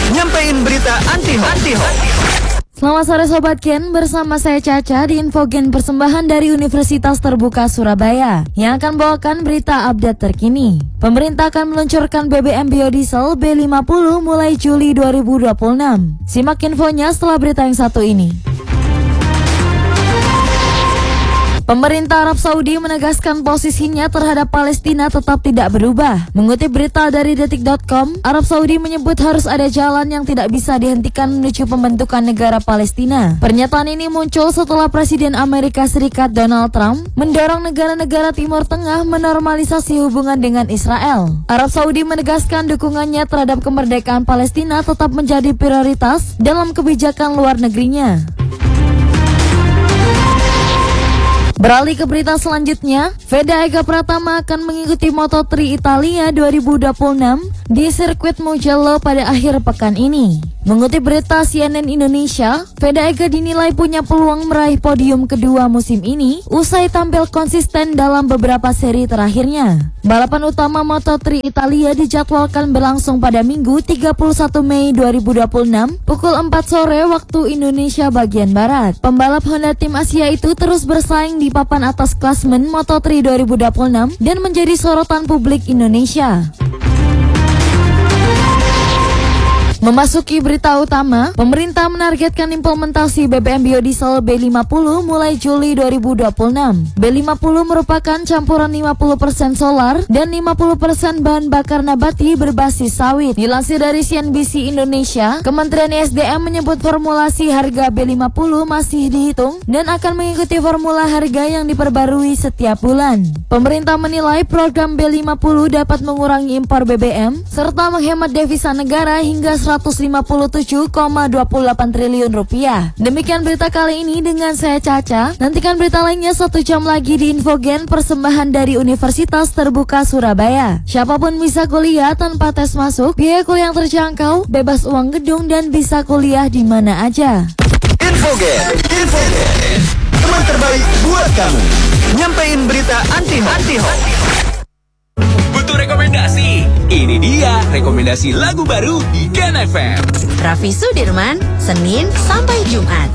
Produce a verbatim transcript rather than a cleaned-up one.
nyampein berita anti-hoax. Anti-hoax. Selamat sore Sobat Gen, bersama saya Caca di Infogen persembahan dari Universitas Terbuka Surabaya yang akan bawakan berita update terkini. Pemerintah akan meluncurkan B B M biodiesel B lima puluh mulai Juli dua ribu dua puluh enam. Simak infonya setelah berita yang satu ini. Pemerintah Arab Saudi menegaskan posisinya terhadap Palestina tetap tidak berubah. Mengutip berita dari detik titik com, Arab Saudi menyebut harus ada jalan yang tidak bisa dihentikan menuju pembentukan negara Palestina. Pernyataan ini muncul setelah Presiden Amerika Serikat Donald Trump mendorong negara-negara Timur Tengah menormalisasi hubungan dengan Israel. Arab Saudi menegaskan dukungannya terhadap kemerdekaan Palestina tetap menjadi prioritas dalam kebijakan luar negerinya. Beralih ke berita selanjutnya, Veda Ega Pratama akan mengikuti Moto tiga Italia dua ribu dua puluh enam di sirkuit Mugello pada akhir pekan ini. Mengutip berita C N N Indonesia, Veda Ega dinilai punya peluang meraih podium kedua musim ini usai tampil konsisten dalam beberapa seri terakhirnya. Balapan utama Moto tiga Italia dijadwalkan berlangsung pada Minggu tiga puluh satu Mei dua ribu dua puluh enam pukul empat sore waktu Indonesia bagian Barat. Pembalap Honda Tim Asia itu terus bersaing di papan atas klasmen Moto tiga dua ribu dua puluh enam dan menjadi sorotan publik Indonesia. Memasuki berita utama, pemerintah menargetkan implementasi B B M biodiesel B lima puluh mulai Juli dua ribu dua puluh enam. B lima puluh merupakan campuran lima puluh persen solar dan lima puluh persen bahan bakar nabati berbasis sawit. Dilansir dari C N B C Indonesia, Kementerian E S D M menyebut formulasi harga B lima puluh masih dihitung dan akan mengikuti formula harga yang diperbarui setiap bulan. Pemerintah menilai program B lima puluh dapat mengurangi impor B B M serta menghemat devisa negara hingga seratus lima puluh tujuh koma dua delapan triliun rupiah. Demikian berita kali ini dengan saya Caca. Nantikan berita lainnya satu jam lagi di Infogen persembahan dari Universitas Terbuka Surabaya. Siapapun bisa kuliah tanpa tes masuk, biaya kuliah yang terjangkau, bebas uang gedung dan bisa kuliah di mana aja. Infogen, Infogen, teman terbaik buat kamu. Nyampein berita anti-hoax. Anti-hoax. Butuh rekomendasi? Ini dia rekomendasi lagu baru di Gen F M. Raffi Sudirman, Senin sampai Jumat.